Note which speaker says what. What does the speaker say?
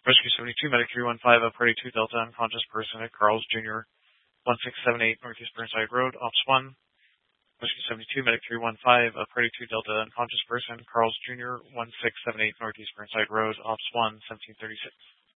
Speaker 1: Rescue 72, Medic 315, Party 2 Delta, unconscious person at Carl's Jr., 1678 Northeast Burnside Road, Ops 1. Rescue 72, Medic 315, Party 2 Delta, unconscious person, Carl's Jr., 1678 Northeast Burnside Road, Ops 1, 1736.